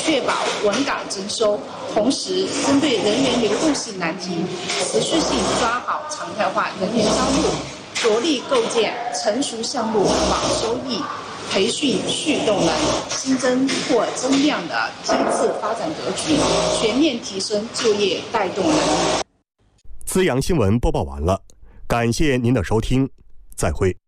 确保稳岗增收，同时针对人员流动性难题，持续性抓好常态化人员招募，着力构建成熟项目保收益、培训蓄动能、新增或增量的梯次发展格局，全面提升就业带动能力。 资阳新闻播报完了，感谢您的收听，再会。